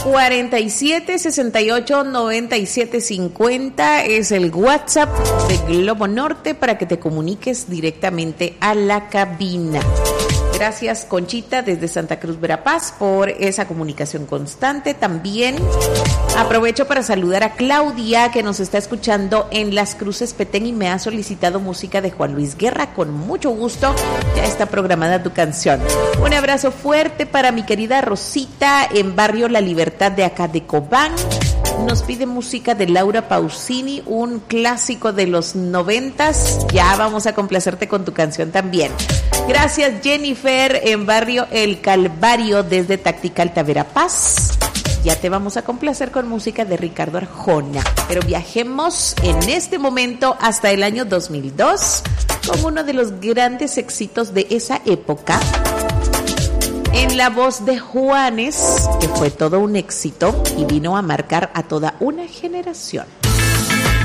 447-68-9750 es el WhatsApp de Globo Norte para que te comuniques directamente a la cabina. Gracias, Conchita, desde Santa Cruz, Verapaz, por esa comunicación constante. También aprovecho para saludar a Claudia, que nos está escuchando en Las Cruces, Petén, y me ha solicitado música de Juan Luis Guerra. Con mucho gusto, ya está programada tu canción. Un abrazo fuerte para mi querida Rosita, en Barrio La Libertad de acá de Cobán. Nos pide música de Laura Pausini, un clásico de los 90s. Ya vamos a complacerte con tu canción también. Gracias, Jennifer, en Barrio El Calvario, desde Tacticalta, Verapaz. Ya te vamos a complacer con música de Ricardo Arjona. Pero viajemos en este momento hasta el año 2002 con uno de los grandes éxitos de esa época, en la voz de Juanes, que fue todo un éxito y vino a marcar a toda una generación.